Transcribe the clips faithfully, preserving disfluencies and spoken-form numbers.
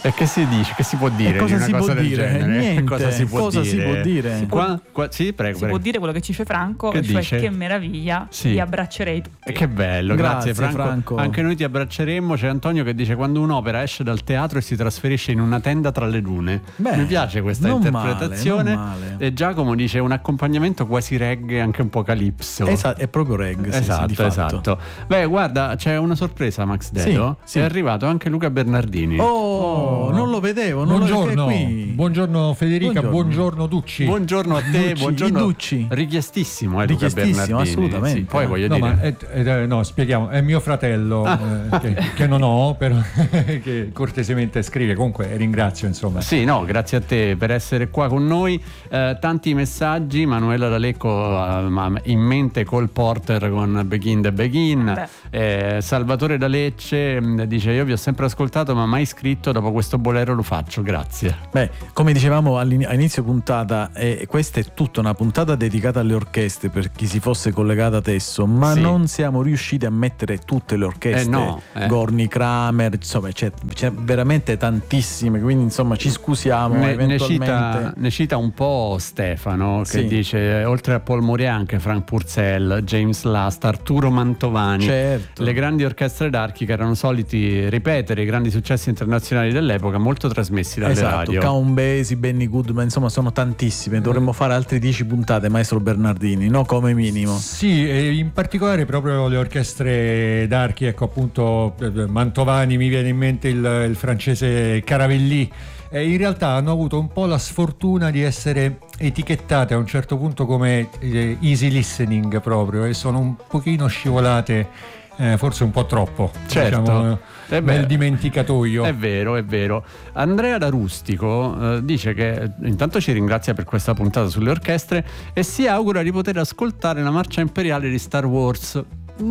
E che si dice? Che si può dire? E cosa di una si cosa può del dire? genere? Niente. Cosa si può cosa dire? Si può dire? Qua, qua, sì, prego. Si prego. può dire quello che ci fa Franco, Che cioè dice? che meraviglia, Sì. vi abbraccerei tutti. E che bello, grazie, Grazie, Franco. Franco. Anche noi ti abbracceremo. C'è Antonio che dice: quando un'opera esce dal teatro e si trasferisce in una tenda tra le dune. Beh, Mi piace questa non interpretazione. male, non male. E Giacomo dice: un accompagnamento quasi reggae, anche un po' calypso. Esatto, è proprio reggae. Sì, Esatto, sì, di fatto. esatto. Beh, guarda, c'è una sorpresa, Max Dedo. Sì, sì. È arrivato anche Luca Bernardini. Oh, Oh. non lo vedevo. Non Buongiorno, lo vedevo qui. buongiorno Federica, Buongiorno. buongiorno Ducci. Buongiorno a te, Ducci, buongiorno. i Ducci. Richiestissimo, eh, Luca Richiestissimo, Bernardini. assolutamente. Sì, poi voglio No, dire. ma è, è- no, spieghiamo, è mio fratello eh, che, che non ho, però che cortesemente scrive. Comunque ringrazio, insomma. Sì, no, grazie a te per essere qua con noi. Eh, tanti messaggi. Manuela D'Alecco eh, in mente Cole Porter con Begin the Begin. Eh, Salvatore da Lecce mh, dice: io vi ho sempre ascoltato ma mai scritto, dopo questo bolero lo faccio, grazie. Beh, come dicevamo all'ini- a inizio puntata, eh, questa è tutta una puntata dedicata alle orchestre per chi si fosse collegato adesso, ma Sì. non siamo riusciti a mettere tutte le orchestre. Eh, no, eh. Gorni, Kramer, insomma c'è, c'è veramente tantissime, quindi insomma ci scusiamo Ne, ne eventualmente. cita, ne cita un po' Stefano che Sì. dice: oltre a Paul Moria anche Frank Purcell, James Last, Arturo Mantovani, Certo. le grandi orchestre d'archica erano soliti ripetere i grandi successi internazionali dell'epoca, molto trasmessi dalle Esatto, radio. Count Basie, Benny Goodman, insomma sono tantissime, dovremmo fare altre dieci puntate, maestro Bernardini, no? Come minimo. Sì, e in particolare proprio le orchestre d'archi, ecco appunto eh, Mantovani, mi viene in mente il, il francese Caravelli. Eh, in realtà hanno avuto un po' la sfortuna di essere etichettate a un certo punto come eh, easy listening proprio, e sono un pochino scivolate, eh, forse un po' troppo, Certo. diciamo, Eh beh, nel dimenticatoio. È vero, è vero. Andrea da Rustico eh, dice che eh, intanto ci ringrazia per questa puntata sulle orchestre e si augura di poter ascoltare la marcia imperiale di Star Wars.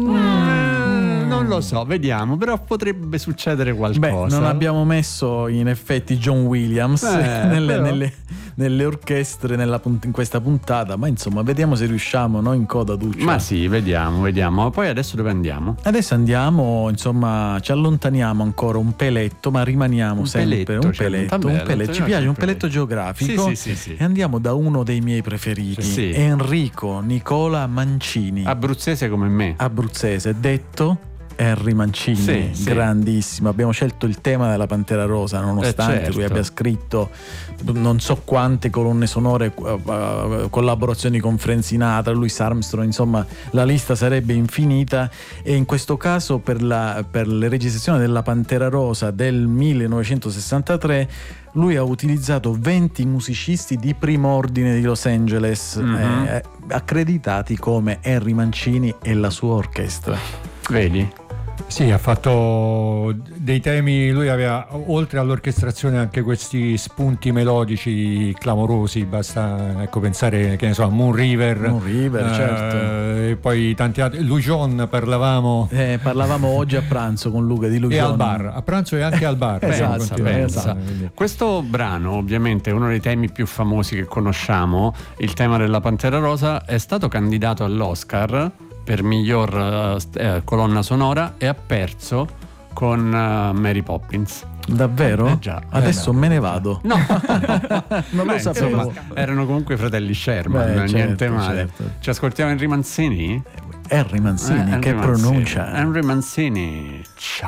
Mm, non lo so, vediamo, però potrebbe succedere Beh, qualcosa. non abbiamo messo in effetti John Williams Eh, nelle, però. nelle- nelle orchestre nella punt- in questa puntata, ma insomma vediamo se riusciamo, no? In coda Duccia. Ma sì, vediamo, vediamo. Poi adesso dove andiamo? Adesso andiamo, insomma, ci allontaniamo ancora un peletto, ma rimaniamo Un sempre peletto, un cioè, peletto, vabbè, un peletto. Ci allontaniamoci piace un un peletto peletto. geografico. Sì, sì, sì, sì. E andiamo da uno dei miei preferiti, Sì. Enrico Nicola Mancini, Abruzzese come me. abruzzese, detto Henry Mancini, Sì, sì. grandissimo. Abbiamo scelto il tema della Pantera Rosa, nonostante Eh, certo. lui abbia scritto non so quante colonne sonore, uh, uh, collaborazioni con Frank Sinatra, Louis Armstrong, insomma la lista sarebbe infinita. E in questo caso per, la, per le registrazioni della Pantera Rosa del millenovecentosessantatré lui ha utilizzato venti musicisti di primo ordine di Los Angeles, Mhm. eh, accreditati come Henry Mancini e la sua orchestra. Vedi? Sì, ha fatto dei temi, lui aveva oltre all'orchestrazione anche questi spunti melodici clamorosi, basta ecco pensare, che ne so, a Moon River, Moon River, eh, certo. e poi tanti altri, Lujon parlavamo, Eh, parlavamo oggi a pranzo con Luca di Luca. e al bar, a pranzo e anche al bar. Esatto, Pensa, pensa. esatto. Quindi- Questo brano, ovviamente, è uno dei temi più famosi che conosciamo, il tema della Pantera Rosa, è stato candidato all'Oscar per miglior eh, st- eh, colonna sonora e ha perso con eh, Mary Poppins. Davvero? Eh, già. Adesso Eh, me ne vado. No, Non lo Beh, sapevo. insomma, erano comunque i fratelli Sherman, Beh, niente certo, male. certo. Ci ascoltiamo Henry Mancini? Henry Mancini, Eh, Henry che Mancini. pronuncia. Henry Mancini, ciao.